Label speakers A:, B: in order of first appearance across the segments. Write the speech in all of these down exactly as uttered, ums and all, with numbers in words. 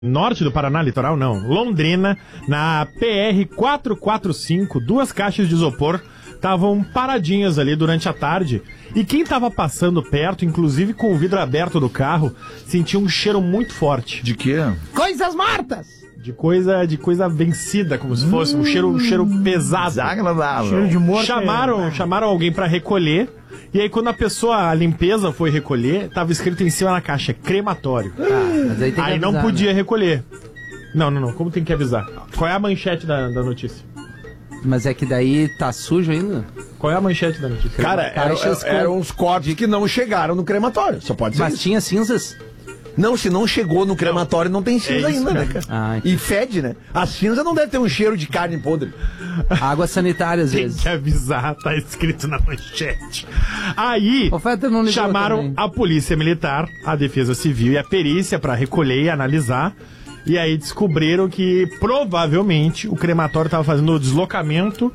A: Norte do Paraná, litoral não, Londrina, na P R quatrocentos e quarenta e cinco, duas caixas de isopor estavam paradinhas ali durante a tarde e quem estava passando perto, inclusive com o vidro aberto do carro, sentia um cheiro muito forte.
B: De quê?
C: Coisas mortas!
A: De coisa, de coisa vencida, como se fosse um cheiro, um cheiro pesado.
B: Desagradável.
C: Cheiro de morto.
A: Chamaram,
C: é...
A: chamaram alguém pra recolher. E aí quando a pessoa, a limpeza foi recolher, tava escrito em cima na caixa, crematório.
D: Ah, mas aí tem que
A: aí
D: avisar,
A: não podia
D: né?
A: recolher. Não, não, não. Como tem que avisar? Qual é a manchete da, da notícia?
D: Mas é que daí tá sujo ainda.
A: Qual é a manchete da notícia?
E: Cara, eram,
D: Caixas com-
E: eram uns corpos que não chegaram no crematório. Só pode ser
D: Mas
E: isso.
D: tinha cinzas?
E: Não, se não chegou no crematório, não tem cinza
A: É isso
E: ainda, né,
A: mesmo.
E: cara?
D: Ah,
E: E fede, né? A cinza não deve ter um cheiro de carne podre.
D: Água sanitária, às
A: Tem
D: vezes.
A: que avisar, tá escrito na manchete. Aí,
D: O Feta não ligou
A: chamaram
D: também.
A: a polícia militar, a defesa civil e a perícia pra recolher e analisar. E aí descobriram que provavelmente o crematório tava fazendo o deslocamento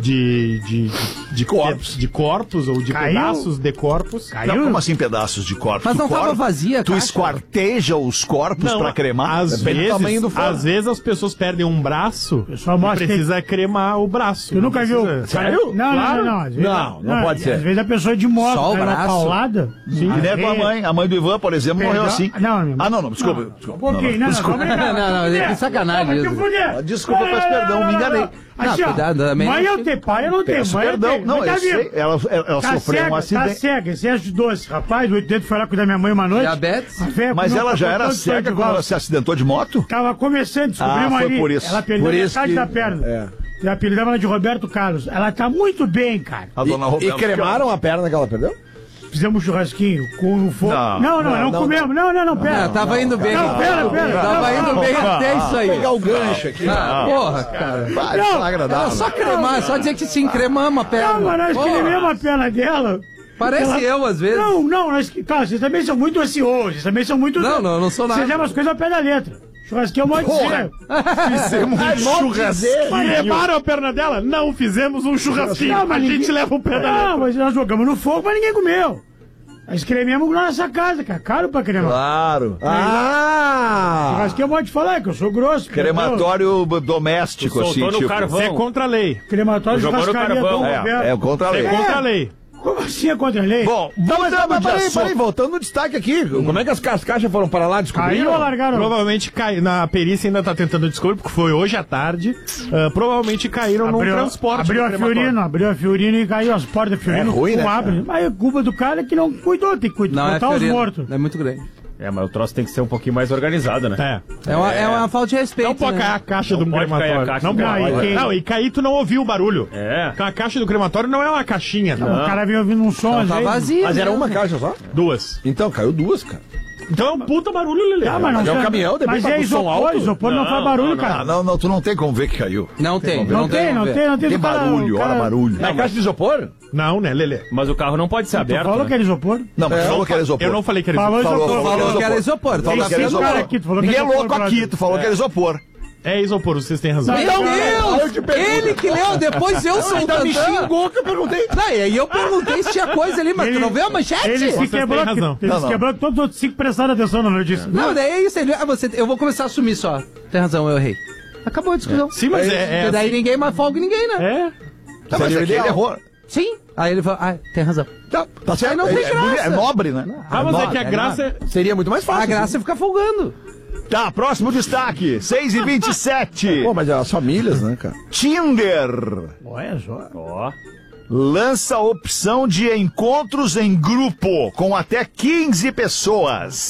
A: de, de, de corpos, de corpos ou de
C: Caiu?
A: pedaços de corpos.
B: Não, como assim pedaços de corpos?
D: Mas
B: Tu
D: não tava
B: corta-
D: vazia a
B: Tu
D: caixa?
B: esquarteja os corpos pra cremar?
A: Às
E: Depende do tamanho
A: vezes,
E: do fogo.
A: às vezes as pessoas perdem um braço
C: Pessoal,
A: e
C: mostra
A: precisa cremar o braço.
C: Tu nunca viu?
A: Precisa-
E: Sério?
C: Não,
A: Claro.
C: não, não, não. Às vezes-
E: Não, não pode ser.
C: Às vezes a pessoa de moto,
D: Só o
C: cai uma
D: braço.
C: paulada. Sim.
B: Que nem a tua mãe. A mãe do Ivan, por exemplo,
C: Perdão.
B: morreu assim.
C: Não, meu-
B: Ah, não, não, desculpa.
C: Não,
B: desculpa.
C: um pouquinho, não, não,
B: desculpa.
C: vamos ligar,
D: Não, não,
C: vai te
D: é
C: fuder.
D: sacanagem
C: Vai te
D: isso.
C: fuder.
B: Desculpa,
C: Não,
B: peço
C: não,
B: perdão,
C: não,
B: me
C: não,
B: enganei.
C: não. Assim,
D: Não,
C: ó,
D: cuidado, também
C: mãe
D: não
C: eu
D: chega-
C: ter pai, eu não tenho.
B: Peço
C: Mãe eu
B: perdão.
C: tenho.
B: Não,
C: Mas tá
B: eu sei.
C: vivo.
B: Ela, ela, ela
C: Tá
B: sofreu
C: cega,
B: um
C: tá
B: acidente.
C: cega, excesso de doce. Rapaz, o oito dedos foi lá cuidar da minha mãe uma noite.
D: Diabetes?
C: A véia
B: Mas
C: comeu
B: ela
C: um
B: já era
C: pacote de
B: cega
C: de
B: quando ela
C: valsa.
B: se acidentou de moto?
C: Tava começando, descobrimos
B: Ah, foi
C: ali.
B: por isso.
C: Ela perdeu
E: Por isso
C: metade
E: que-
C: da perna.
E: é.
C: E apelidava ela de Roberto Carlos. Ela tá muito bem, cara.
B: A dona
E: E,
B: Roberta.
E: e cremaram a perna que ela perdeu?
C: Fizemos um churrasquinho com o fogo.
B: Não.
C: Não, não, não,
E: Não, não,
C: comemos. Não, não, não, pera.
D: Não, tava indo bem.
C: Não, pera, pera.
D: Tava
C: Não,
D: indo
C: não,
D: bem
C: não.
D: até isso aí.
E: Pegar o gancho aqui.
D: Ah, porra, cara.
B: Vai,
C: Não,
B: desagradável.
D: Era só cremar, é só dizer que sim, cremamos a perna.
C: Não, mas nós
D: Porra,
C: queremos a perna dela.
D: Parece
C: Ela-
D: eu, às vezes.
C: Não, não, nós, cara, vocês também são muito ansiosos, vocês também são muito...
D: Não, não, eu não sou nada.
C: Vocês levam as coisas ao pé da letra. Churrasquinho é um monte de
E: Porra.
B: Fizemos um churrasquinho.
A: Mas levaram a perna dela? Não, fizemos um churrasquinho.
C: Não,
A: a
C: mas
A: gente
C: ninguém-
A: leva o pé da
C: Não,
A: letra.
C: mas nós jogamos no fogo, mas ninguém comeu. Nós crememos na nossa casa, cara. Caro pra cremar.
B: Claro.
E: Ah!
C: Churrasquinho pode falar, que eu sou grosso.
B: Crematório doméstico, assim,
F: Soltou no
B: tipo.
F: carvão.
A: É contra a lei.
C: Crematório de
F: Jogou no
C: churrascaria
F: carvão.
C: Dom
B: É,
C: Roberto.
B: é contra a lei.
A: É contra a lei.
C: Como assim é contra a lei?
B: Bom,
E: Não, mas,
B: mudando
E: mas
B: de
E: peraí,
B: assunto.
E: peraí, voltando no destaque aqui. Como é que as ca- as caixas foram para lá? Descobriram?
C: Caiu ou largaram?
A: Provavelmente caiu. Na perícia ainda tá tentando descobrir, porque foi hoje à tarde. Ah, provavelmente caíram num transporte.
C: abriu
A: do
C: a
A: crematório.
C: Fiorino, abriu a Fiorino e caiu as portas da Fiorino.
E: É ruim,
C: não
E: né,
C: abre. Mas a culpa do cara é que não cuidou, tem que cuidar,
D: Não, é
C: botar os
D: Fiorino.
C: mortos.
D: É muito grande.
F: É, mas o troço tem que ser um pouquinho mais organizado, né?
A: É.
D: É uma, é uma falta de respeito.
A: Não pode
D: né?
A: cair a caixa
F: Não
A: do
F: pode cair a
A: crematório.
F: caixa
A: Não
F: do
A: pode.
C: crematório.
A: Não, e cair tu não ouviu o barulho.
F: É.
A: Então a caixa do crematório não é uma caixinha.
C: O cara veio ouvindo um som,
D: Não,
C: às
D: tá
C: vezes.
D: vazio.
E: Mas era
D: né?
E: uma caixa só?
A: Duas.
E: Então, caiu duas, cara.
A: Então é um puta barulho, Lelê.
C: Ah, mas não
E: Mas é um
C: sei-
E: caminhão, depende
C: Mas
E: pra
C: é
E: com som
C: isopor,
E: alto.
C: isopor não,
F: Não,
C: faz barulho,
F: não,
C: cara.
B: Ah, não, não, tu não tem como ver que caiu.
D: Não tem.
C: Não tem, não
D: como
C: tem,
D: ver.
C: não tem.
B: Tem
C: o cara-
B: barulho,
C: o cara-
B: olha barulho.
E: É caixa de isopor?
A: Não, né, Lelê?
F: Mas o carro não pode ser
C: Tu
F: aberto.
C: falou
F: né?
C: que era isopor?
B: Não, mas tu falou que era isopor.
A: Eu não falei que era
C: Falou
A: isopor.
C: isopor.
B: Falou,
D: Falou que era isopor.
B: Falou
C: Tem
B: que era
C: cinco
B: isopor.
C: caras aqui, tu falou que
B: Ninguém é
C: era isopor,
B: louco aqui,
C: brother.
B: tu falou que era isopor.
A: É isopor, vocês têm razão.
C: Mas-
D: Meu
E: eu te
D: Deus!
E: pergunto.
D: Ele que leu, depois eu sou o
E: Ainda me
D: Tantã.
E: xingou que eu perguntei.
D: Não, e aí eu perguntei se tinha coisa ali, mas tu não vê a manchete?
C: Ele se
A: Vocês
C: quebrou,
A: têm razão.
C: ele
B: Não,
C: se
B: não.
C: quebrou que todos os outros cinco prestaram atenção na notícia.
D: Não, daí é isso. Ele, ah, você, eu vou começar a assumir só. Tem razão, eu errei. Acabou a discussão.
A: Sim, mas é...
D: Porque
A: é
D: daí ninguém mais folga em ninguém, né?
A: É.
B: Tá, mas
E: Seria
B: é que ele
E: ideal.
B: errou.
D: Sim. Aí ele falou, ah, tem razão.
B: Tá, tá certo.
D: Aí não tem
B: é, é-
D: graça.
B: é nobre, né?
A: Ah, mas é
D: nada,
A: que a
D: é
A: graça é...
E: Seria muito mais fácil.
D: A graça é ficar folgando.
B: Tá, próximo destaque. seis e vinte e sete.
E: Pô, mas é as famílias, né, cara?
B: Tinder
C: Olha só.
F: Ó.
B: lança a opção de encontros em grupo com até quinze pessoas.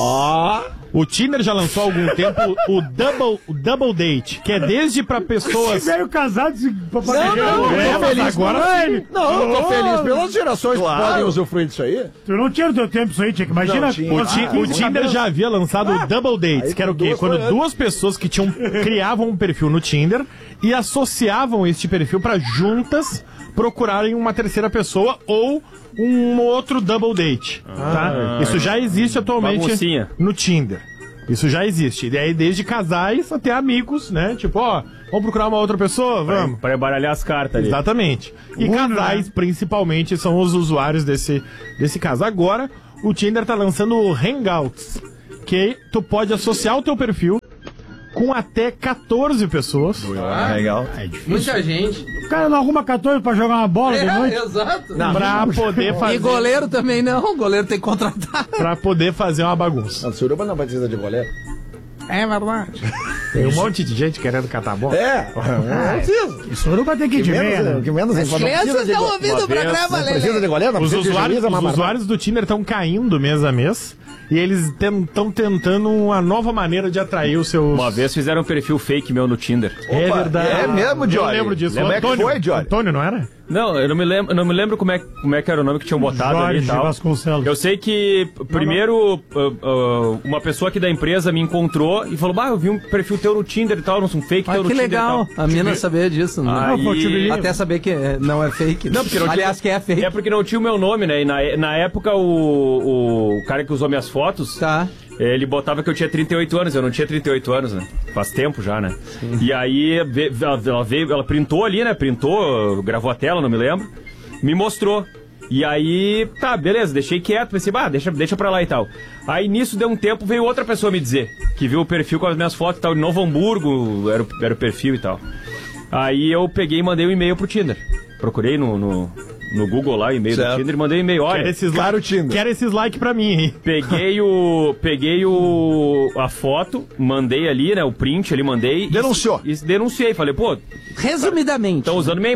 A: O Tinder já lançou há algum tempo o Double, o double Date, que é desde pra pessoas...
C: Velho casado, se
E: Não, não,
A: É,
E: eu tô
A: mas
E: feliz
A: agora
E: agora
A: sim.
E: Não, eu tô feliz pelas gerações
B: Claro.
E: que podem usufruir disso aí.
C: Tu não tinha no teu tempo isso aí, Tia, que imagina...
E: Não tinha.
A: O, Ti-
C: Ah,
A: o Tinder já havia lançado o Double Dates,
E: aí
A: que era o
E: com
A: quê?
E: duas
A: Quando
E: foi
A: duas pessoas que tinham criavam um perfil no Tinder e associavam este perfil pra juntas procurarem uma terceira pessoa ou um outro double date, tá? Isso já existe atualmente
F: Baguncinha.
A: no Tinder. Isso já existe. E aí desde casais até amigos, né? Tipo, ó, vamos procurar uma outra pessoa? Vamos.
F: Pra embaralhar as cartas ali.
A: Exatamente. E casais, principalmente, são os usuários desse, desse caso. Agora, o Tinder tá lançando o Hangouts, ok, tu pode associar o teu perfil com até catorze pessoas.
B: Ah, legal.
A: É difícil.
D: Muita gente.
C: O cara não arruma catorze pra jogar uma bola de
D: É,
C: noite.
D: exato.
A: Pra poder fazer.
D: E goleiro também não, o goleiro tem que contratar.
A: Pra poder fazer uma bagunça.
E: A Suruba não precisa de goleiro.
C: É verdade.
A: Tem um monte de gente querendo catar a bola.
E: É, não precisa.
C: Isso nunca tem que ir de meia, né?
E: O que menos
D: As crianças estão ouvindo o programa,
E: Não
D: Lelê.
E: precisa de goleiro, não
A: Os
E: precisa de
A: usuários,
E: juiz, é uma
A: os
E: barbada.
A: usuários do Tinder estão caindo mês a mês e eles estão tentando uma nova maneira de atrair os seus.
F: Uma vez fizeram um perfil fake meu no Tinder.
A: É
B: Opa,
A: verdade.
B: é mesmo, Johnny?
A: Eu lembro disso.
B: Como
A: O
B: é que
A: Antônio,
B: foi, Johnny?
A: Antônio, não era?
F: Não, eu não me lembro, eu não me lembro como, é, como é que era o nome que tinham botado ali e
C: Jorge
F: tal.
C: Vasconcelos.
F: Eu sei que p- primeiro uh, uh, uma pessoa aqui da empresa me encontrou e falou: bah, eu vi um perfil teu no Tinder e tal, um fake
D: Ah,
F: teu no
D: que
F: Tinder
D: legal.
F: e tal.
D: A mina sabia disso, né?
F: Aí-
C: Pô, te believe.
D: Até saber que é- não é fake.
F: Não, porque não tinha-
D: Aliás, que é fake.
F: É porque não tinha o meu nome, né? E na, na época o, o cara que usou minhas fotos,
D: Tá.
F: ele botava que eu tinha trinta e oito anos, eu não tinha trinta e oito anos, né? Faz tempo já, né? E aí ve- ela, ela veio, ela printou ali, né? Printou, gravou a tela, não me lembro. Me mostrou. E aí, tá, beleza, deixei quieto, pensei, bah, deixa, deixa pra lá e tal. Aí nisso deu um tempo, veio outra pessoa me dizer, que viu o perfil com as minhas fotos e tal, de Novo Hamburgo, era o, era o perfil e tal. Aí eu peguei e mandei um e-mail pro Tinder. Procurei no, no, no Google lá, e-mail do
B: Certo.
F: Tinder, e mandei um e-mail, olha...
A: Quero esses
E: Cara, o
A: likes.
E: Tinder.
A: Quero esses likes pra mim, hein?
F: Peguei o. Peguei o. A foto, mandei ali, né? O print ali, mandei. e-
B: Denunciou.
F: E, denunciei. Falei, pô,
D: Resumidamente.
F: estão usando minha